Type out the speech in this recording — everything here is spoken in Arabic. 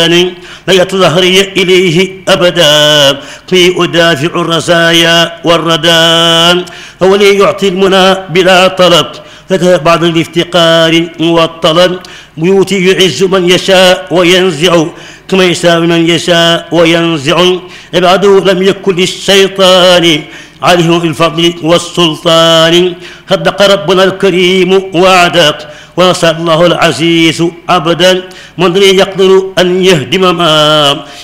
لا تظهري إليه أبدا في أدافع الرزايا والردان هو لي يعطي المنى بلا طلب فكان بعض الافتقار والطلب بيوتي يعز من يشاء وينزع كما يشاء من يشاء وينزع عباده لم يكن للشيطان عليهم الفضل والسلطان صدق ربنا الكريم وعدك ونصر الله العزيز عبدا من يقدر أن يهدم ما